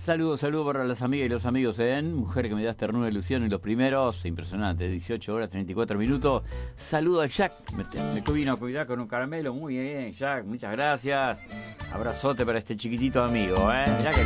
Saludos para las amigas y los amigos en Mujer que me das ternura y ilusión en los primeros. Impresionante, 18 horas 34 minutos. Saludo a Jack. Me vino a cuidar con un caramelo. Muy bien, Jack. Muchas gracias. Abrazote para este chiquitito amigo, Mirá que